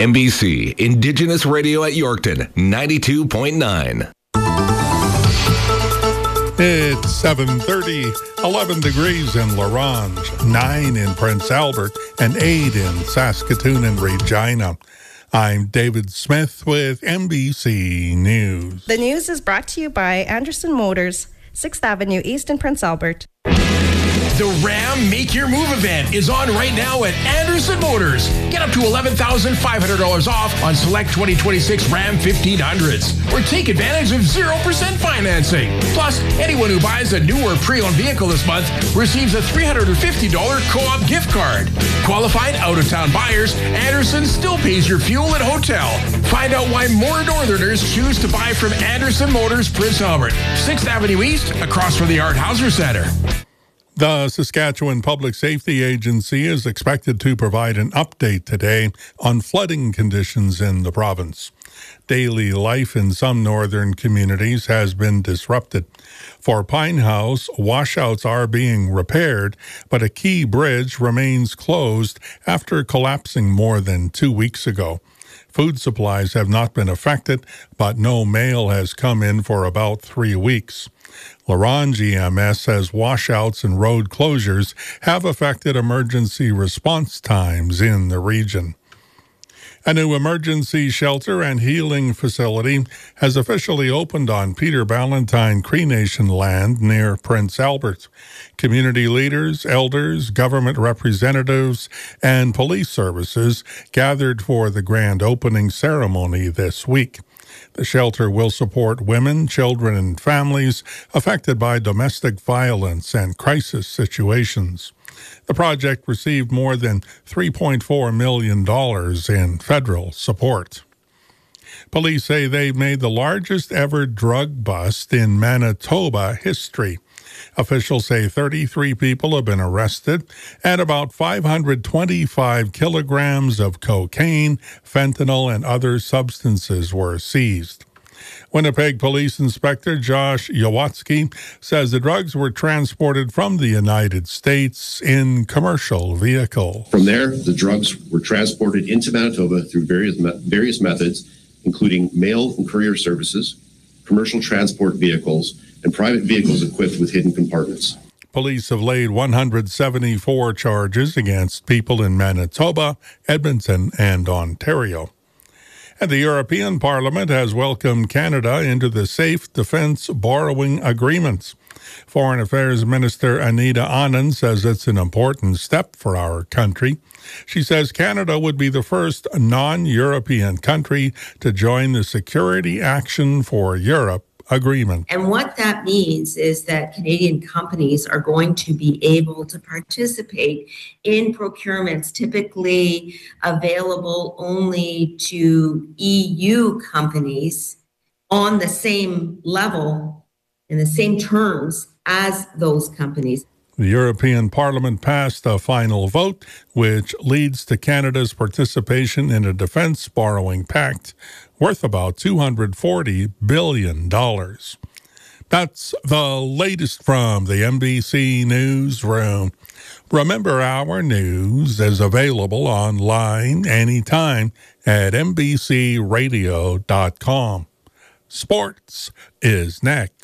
NBC Indigenous Radio at Yorkton, 92.9. It's 7:30, 11 degrees in La Ronge, 9 in Prince Albert, and 8 in Saskatoon and Regina. I'm David Smith with NBC News. The news is brought to you by Anderson Motors, 6th Avenue East in Prince Albert. The Ram Make Your Move event is on right now at Anderson Motors. Get up to $11,500 off on select 2026 Ram 1500s. Or take advantage of 0% financing. Plus, anyone who buys a new or pre-owned vehicle this month receives a $350 co-op gift card. Qualified out-of-town buyers, Anderson still pays your fuel and hotel. Find out why more Northerners choose to buy from Anderson Motors, Prince Albert, 6th Avenue East, across from the Art Hauser Center. The Saskatchewan Public Safety Agency is expected to provide an update today on flooding conditions in the province. Daily life in some northern communities has been disrupted. For Pine House, washouts are being repaired, but a key bridge remains closed after collapsing more than 2 weeks ago. Food supplies have not been affected, but no mail has come in for about 3 weeks. La Ronge EMS says washouts and road closures have affected emergency response times in the region. A new emergency shelter and healing facility has officially opened on Peter Ballantyne Cree Nation land near Prince Albert. Community leaders, elders, government representatives, and police services gathered for the grand opening ceremony this week. The shelter will support women, children, and families affected by domestic violence and crisis situations. The project received more than $3.4 million in federal support. Police say they made the largest ever drug bust in Manitoba history. Officials say 33 people have been arrested and about 525 kilograms of cocaine, fentanyl, and other substances were seized. Winnipeg Police Inspector Josh Yawotsky says the drugs were transported from the United States in commercial vehicles. From there, the drugs were transported into Manitoba through various methods, including mail and courier services, commercial transport vehicles, and private vehicles equipped with hidden compartments. Police have laid 174 charges against people in Manitoba, Edmonton, and Ontario. And the European Parliament has welcomed Canada into the Safe Defence Borrowing Agreements. Foreign Affairs Minister Anita Anand says it's an important step for our country. She says Canada would be the first non-European country to join the Security Action for Europe agreement. And what that means is that Canadian companies are going to be able to participate in procurements typically available only to EU companies on the same level, in the same terms as those companies. The European Parliament passed a final vote, which leads to Canada's participation in a defense borrowing pact worth about $240 billion. That's the latest from the NBC Newsroom. Remember, our news is available online anytime at NBCRadio.com. Sports is next.